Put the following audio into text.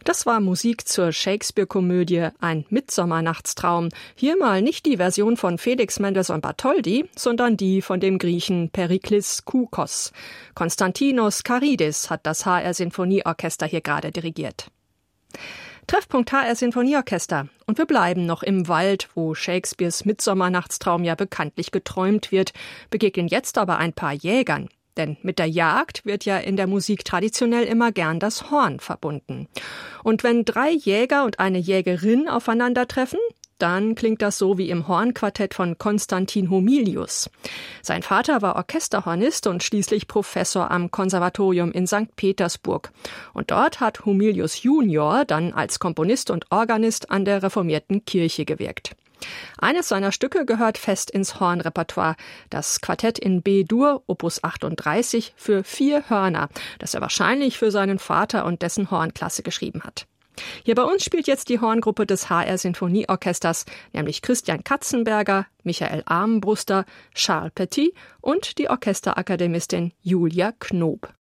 Das war Musik zur Shakespeare-Komödie Ein Mittsommernachtstraum. Hier mal nicht die Version von Felix Mendelssohn Bartholdy, sondern die von dem Griechen Periklis Koukos. Konstantinos Karidis hat das HR Sinfonieorchester hier gerade dirigiert. Treffpunkt HR Sinfonieorchester. Und wir bleiben noch im Wald, wo Shakespeares Mittsommernachtstraum ja bekanntlich geträumt wird, begegnen jetzt aber ein paar Jägern. Denn mit der Jagd wird ja in der Musik traditionell immer gern das Horn verbunden. Und wenn 3 Jäger und eine Jägerin aufeinandertreffen, dann klingt das so wie im Hornquartett von Konstantin Homilius. Sein Vater war Orchesterhornist und schließlich Professor am Konservatorium in St. Petersburg. Und dort hat Homilius Junior dann als Komponist und Organist an der reformierten Kirche gewirkt. Eines seiner Stücke gehört fest ins Hornrepertoire, das Quartett in B-Dur, Opus 38, für 4 Hörner, das er wahrscheinlich für seinen Vater und dessen Hornklasse geschrieben hat. Hier bei uns spielt jetzt die Horngruppe des HR Sinfonieorchesters, nämlich Christian Katzenberger, Michael Armbruster, Charles Petit und die Orchesterakademistin Julia Knob.